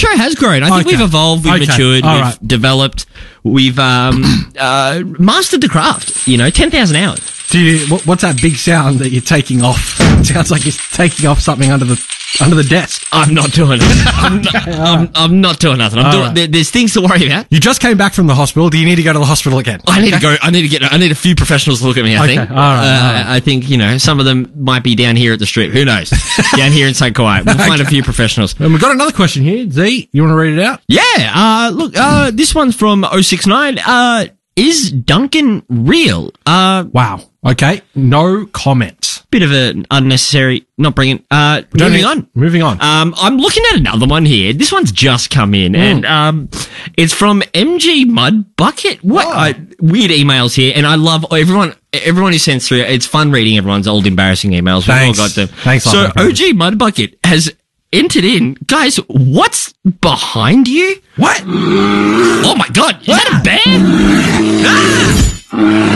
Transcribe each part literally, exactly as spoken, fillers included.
show has grown. I think Okay. we've evolved, we've Okay. matured, All we've right. developed, we've um, uh, mastered the craft. You know, ten thousand hours. Do you, what, what's that big sound that you're taking off? It sounds like you're taking off something under the under the desk. I'm not doing it. I'm, not, I'm, I'm not doing nothing. I'm All doing, right. there, there's things to worry about. You just came back from the hospital. Do you need to go to the hospital again? I need to go. I need to get. I need a few professionals to look at me. I Okay, think. all right, uh, all right. I think you know some of them might be down here at the strip. Who knows? Down here in Saint Quiet, we'll find a few professionals. And we've got another question here. Z, you want to read it out? Yeah. Uh, look. Uh, this one's from oh six nine. Uh, is Duncan real? Uh, Wow. Okay. No comments. bit of an unnecessary. Not bringing. Uh, Don't moving need- on. Moving on. Um, I'm looking at another one here. This one's just come in, and um, it's from M G Mud Bucket. What Oh. uh, weird emails here, and I love everyone. Everyone who sends through. It's fun reading everyone's old embarrassing emails. We've all Thanks. got them. Thanks, So Lachlan. O G Mud Bucket has entered in, guys. What's behind you? What? Oh my god! Is that a band? Ah!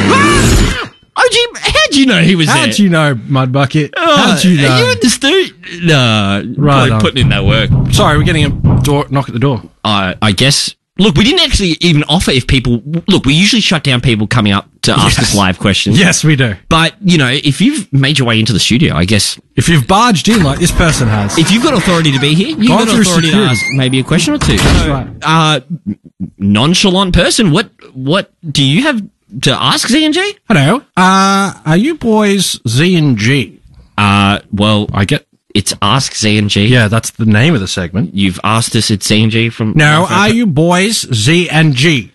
Ah! O G, how'd you know he was there? How'd you know, Mud Bucket? Oh, How'd you know? Are you in the studio? No, Right probably on. putting in that work. Sorry, we're getting a door knock at the door. Uh, I guess. Look, we didn't actually even offer if people. Look, we usually shut down people coming up to ask Yes. us live questions. Yes, we do. But, you know, if you've made your way into the studio, I guess. If you've barged in like this person has, If you've got authority to be here, you've Gone got through authority security. to ask maybe a question or two. That's So, right. Uh, nonchalant person, what what do you have to ask, Z and G? hello, uh, are you boys Z and G? Uh, well, I get. it's Ask Z and G. Yeah, that's the name of the segment. You've asked us at Z and G from. No, are you boys Z and G?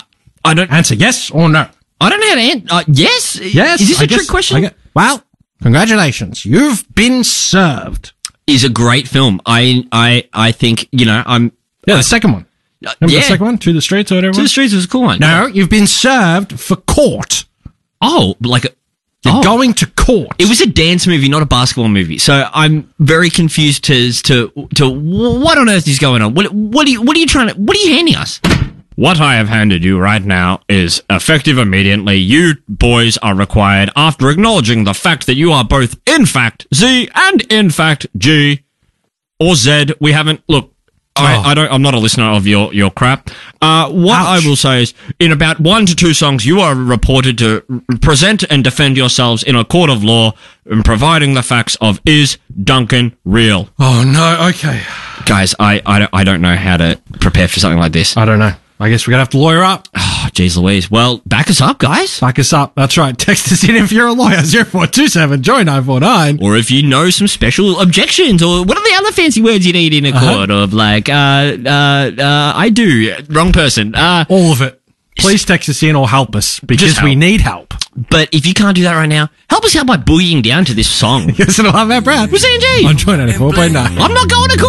I don't. Answer yes or no. I don't know how to answer. Uh, yes. Yes. Is this I a guess- trick question? I get- well, congratulations. You've been served. Is a great film. I I I think you know I'm. Yeah, the second one. Uh, Remember yeah. the second one? To the Streets or whatever? To the Streets was a cool one. No, you've been served for court. Oh, like a. You're oh. going to court. It was a dance movie, not a basketball movie. So I'm very confused to as to to what on earth is going on. What what are you what are you trying to what are you handing us? What I have handed you right now is effective immediately. You boys are required, after acknowledging the fact that you are both in fact Z and in fact G or Z. We haven't look. I, Oh. I don't. I'm not a listener of your your crap. Uh, what Ouch. I will say is, in about one to two songs, you are reported to r- present and defend yourselves in a court of law, and providing the facts of is Duncan real, Oh, no. Okay. guys. I I don't, I don't know how to prepare for something like this. I don't know. I guess we're going to have to lawyer up. Oh, jeez Louise. Well, back us up, guys. Back us up. That's right. Text us in if you're a lawyer. zero four two seven joy nine four nine. Or if you know some special objections, or what are the other fancy words you need in a Uh-huh. court of, like, uh, uh, uh, I do, wrong person. Uh, All of it. Please text us in or help us because Just we help. need help. but if you can't do that right now, help us out by boogieing down to this song. Yes, and I'll have our Brad. With Z and G. On Joy ninety-four point nine. I'm not going to court.